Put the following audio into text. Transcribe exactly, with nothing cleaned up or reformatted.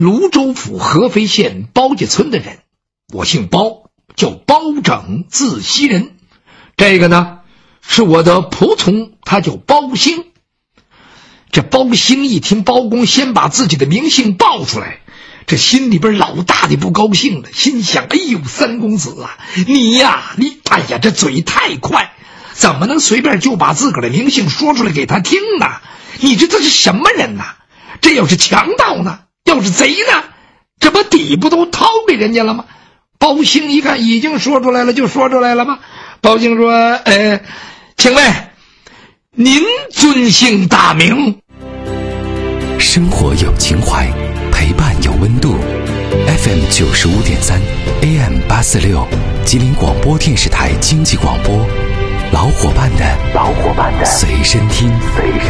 泸州府合肥县包家村的人，我姓包，叫包拯，字熙仁。这个呢是我的仆从，他叫包兴。这包兴一听包公先把自己的名姓报出来，这心里边老大的不高兴了，心想：哎呦，三公子啊，你呀你哎呀这嘴太快，怎么能随便就把自个儿的名姓说出来给他听呢？你这这是什么人呢？这要是强盗呢？要是贼呢？这不底不都掏给人家了吗？包兴一看已经说出来了，就说出来了吗？包兴说：呃，请问您尊姓大名？ 生活有情怀，陪伴有温度。 F M 九十五点三 A M 八四六，吉林广播电视台经济广播，老伙伴的老伙伴的随身听随身